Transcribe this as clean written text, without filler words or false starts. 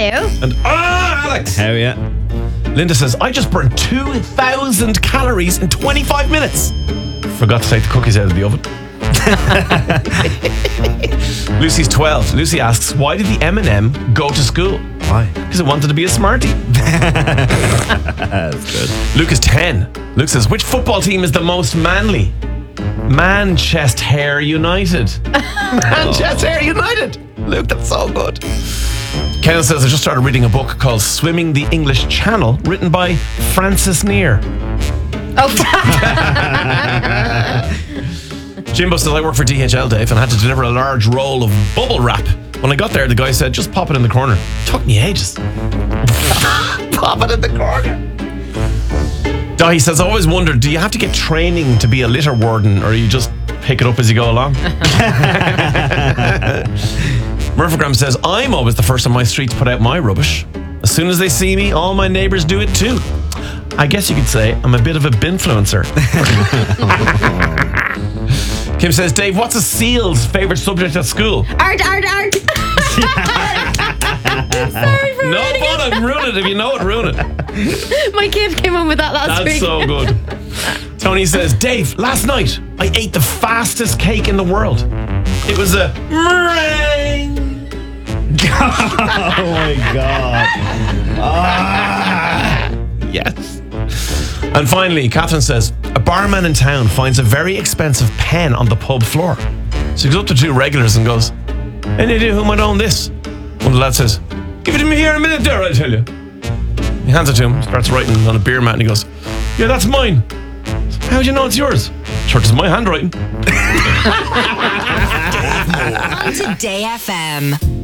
And Alex. How yeah? Linda says, I just burned 2,000 calories in 25 minutes. Forgot to take the cookies out of the oven. Lucy's 12. Lucy asks, why did the M&M go to school? Why? Because it wanted to be a smartie. That's good. Luke is 10. Luke says, which football team is the most manly? Manchester United. Manchester United. Luke, that's so good. Ken says, I just started reading a book called Swimming the English Channel, written by Francis Near. Oh, Jimbo says, I work for DHL, Dave, and I had to deliver a large roll of bubble wrap. When I got there, the guy said, just pop it in the corner. Took me ages. Pop it in the corner. Dahi says, I always wondered, do you have to get training to be a litter warden, or you just pick it up as you go along? Murphygram says, I'm always the first on my street to put out my rubbish. As soon as they see me, all my neighbours do it too. I guess you could say I'm a bit of a binfluencer. Kim says, Dave, what's a seal's favourite subject at school? Art. Sorry for No fun, ruin it. If you know it, ruin it. my kid came on with that last week. That's so good. Tony says, Dave, last night I ate the fastest cake in the world. It was a meringue. Oh my God. Yes. And finally, Catherine says, a barman in town finds a very expensive pen on the pub floor. So he goes up to two regulars and goes, any idea who might own this? One of the lads says, give it to me here in a minute there, I'll tell you. He hands it to him, starts writing on a beer mat, and he goes, yeah, that's mine. How do you know it's yours? Sure, it's my handwriting. On Today FM.